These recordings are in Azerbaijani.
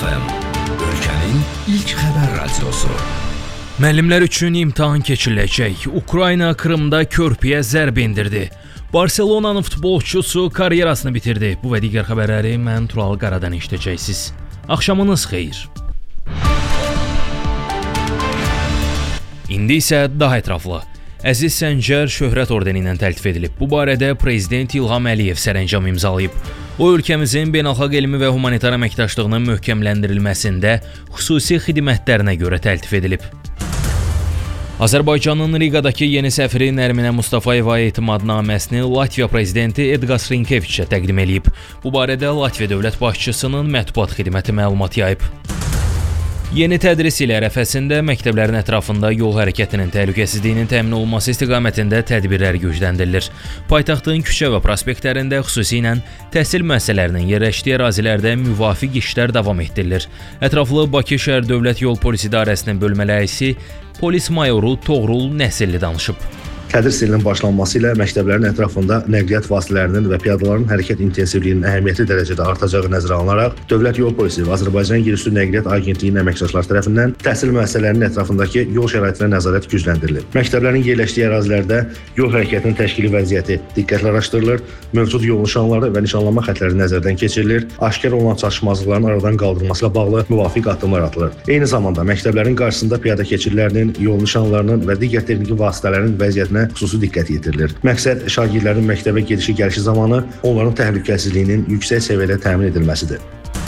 FM, ölkənin ilk xəbər radiosu. Müəllimlər üçün imtahan keçiriləcək. Ukrayna Krımda körpüyə zərb endirdi. Barselonanın futbolçusu karyerasını bitirdi. Bu və digər xəbərləri mən Tural Qaradan eşidəcəksiniz. Axşamınız xeyir. İndi isə daha ətraflı. Əziz Səncər şöhrət ordeni ilə təltif edilib. Bu barədə Prezident İlham Əliyev sərəncam imzalayıb. O, ölkəmizin beynəlxalq elmi və humanitar əməkdaşlığının möhkəmləndirilməsində xüsusi xidmətlərinə görə təltif edilib. Azərbaycanın Riqadakı yeni səfiri Nərminə Mustafayeva etimadnaməsini Latviya prezidenti Edgars Rinkeviçə təqdim edib. Bu barədə Latviya dövlət başçısının mətbuat xidməti məlumat yayıb. Yeni tədris ili ərəfəsində məktəblərin ətrafında yol hərəkətinin təhlükəsizliyinin təmin olunması istiqamətində tədbirlər gücləndirilir. Paytaxtın küçə və prospektlərində xüsusilə təhsil müəssisələrinin yerləşdiyi ərazilərdə müvafiq işlər davam etdirilir. Ətraflı Bakı şəhər Dövlət Yol Polis İdarəsinin bölmə rəisi polis mayoru Toğrul Nəsilli danışıb. Tədris ilinin başlanması ilə məktəblərin ətrafında nəqliyyat vasitələrinin və piyadaların hərəkət intensivliyinin əhəmiyyətli dərəcədə artacağı nəzərə alınaraq, Dövlət Yol Polisi və Azərbaycan Yerüstü Nəqliyyat Agentliyinin əməkdaşları tərəfindən təhsil müəssisələrinin ətrafındakı yol şəraitinə nəzarət gücləndirilib. Məktəblərin yerləşdiyi ərazilərdə yol hərəkətinin təşkili vəziyyəti diqqətlə araşdırılır, mövcud yol nişanları və nişanlanma xəttləri nəzərdən keçirilir, aşkar olunan çatışmazlıqların aradan qaldırılması ilə bağlı müvafiq addımlar atılır. Eyni zamanda məktəblərin qarşısında piyada keçidlərinin, yol nişanlarının və digər texniki vasitələrin vəziyyətinə xüsusi diqqət yetirilir. Məqsəd şagirdlərin məktəbə gedişi-gəlişi zamanı onların təhlükəsizliyinin yüksək səviyyədə təmin edilməsidir.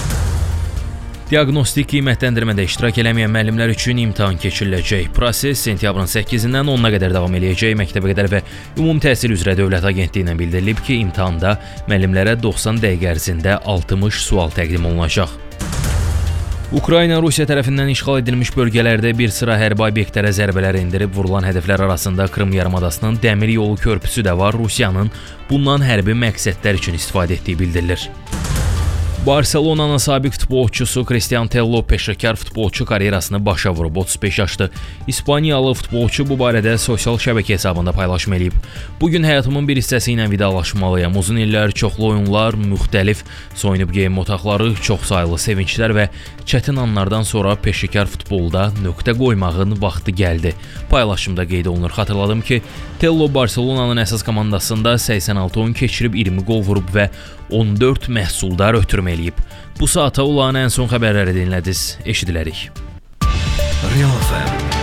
Diaqnostik qiymətləndirmədə iştirak eləməyən müəllimlər üçün imtahan keçiriləcək. Proses sentyabrın 8-dən 10-na qədər davam edəcək. Məktəbəqədər və Ümumi Təhsil üzrə Dövlət Agentliyindən bildirilib ki, imtahanda müəllimlərə 90 dəqiqə ərzində 60 sual təqdim olunacaq. Ukrayna Rusiya tərəfindən işğal edilmiş bölgələrdə bir sıra hərbi obyektlərə zərbələr endirib. Vurulan hədəflər arasında Krım yarımadasının dəmir yolu körpüsü də var. Rusiyanın bundan hərbi məqsədlər üçün istifadə etdiyi bildirilir. Barselonanın sabiq futbolçusu Cristiano Tello peşəkar futbolçu karyerasını başa vurub. 35 yaşlı İspaniyalı futbolçu bu barədə sosial şəbəkə hesabında paylaşım edib. Bugün həyatımın bir hissəsi ilə vidalaşmalıyam. Uzun illər çoxlu oyunlar, müxtəlif soyunub geyinmə otaqları, çox saylı sevinclər və çətin anlardan sonra peşəkar futbolda nöqtə qoymağın vaxtı gəldi. Paylaşımda qeyd olunur. Xatırladım ki, Tello Barselonanın əsas komandasında 86 oyun keçirib 20 qol vurub və 14 məhsuldar ötürmə eləyib. Bu saata olan ən son xəbərləri dinlədiniz. Eşidilərik. Real FM